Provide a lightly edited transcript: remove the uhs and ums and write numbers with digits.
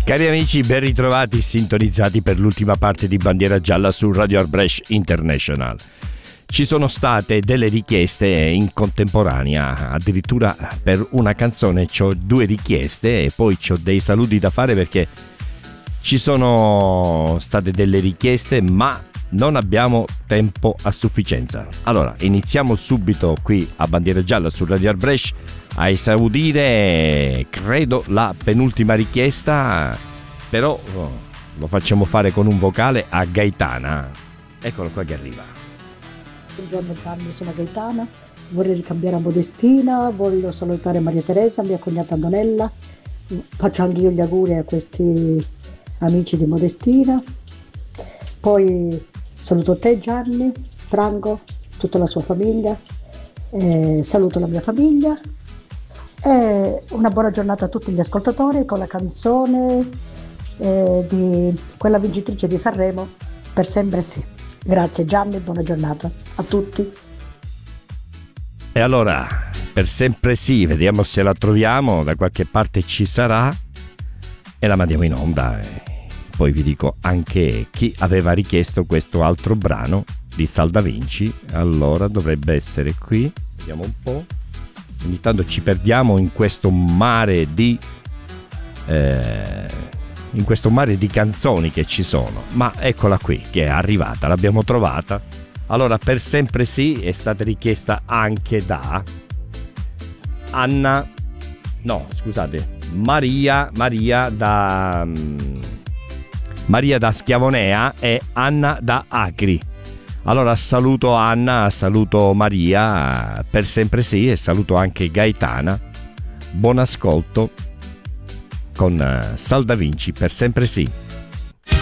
Cari amici, ben ritrovati, sintonizzati per l'ultima parte di Bandiera Gialla su Radio Arbresh International. Ci sono state delle richieste in contemporanea, addirittura per una canzone c'ho 2 richieste e poi c'ho dei saluti da fare perché ci sono state delle richieste ma non abbiamo tempo a sufficienza. Allora, iniziamo subito qui a Bandiera Gialla su Radio Arbresh a esaudire, credo, la penultima richiesta, però lo facciamo fare con un vocale a Gaetana. Eccolo qua che arriva. Buongiorno Gianni, sono Gaetana, vorrei ricambiare a Modestina, voglio salutare Maria Teresa, mia cognata Antonella, faccio anche io gli auguri a questi amici di Modestina, poi saluto te Gianni, Franco, tutta la sua famiglia, saluto la mia famiglia e una buona giornata a tutti gli ascoltatori con la canzone di quella vincitrice di Sanremo, Per sempre sì. Grazie Gianni, buona giornata a tutti. E allora, per sempre sì, vediamo se la troviamo, da qualche parte ci sarà e la mandiamo in onda. Poi vi dico anche chi aveva richiesto questo altro brano di Sal Da Vinci. Allora dovrebbe essere qui, vediamo un po'. Ogni tanto ci perdiamo in questo mare di canzoni che ci sono, ma eccola qui che è arrivata, l'abbiamo trovata. Allora, Per sempre sì è stata richiesta anche da Maria da Schiavonea e Anna da Acri. Allora saluto Anna, saluto Maria, Per sempre sì, e saluto anche Gaetana. Buon ascolto con Sal Da Vinci, Per sempre sì.